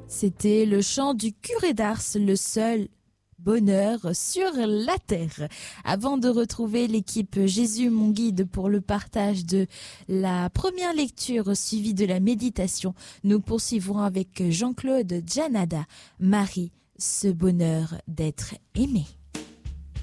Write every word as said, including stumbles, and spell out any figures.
C'était le chant du curé d'Ars, le seul bonheur sur la terre. Avant de retrouver l'équipe Jésus mon guide pour le partage de la première lecture suivie de la méditation, nous poursuivrons avec Jean-Claude Janada, Marie, ce bonheur d'être aimé.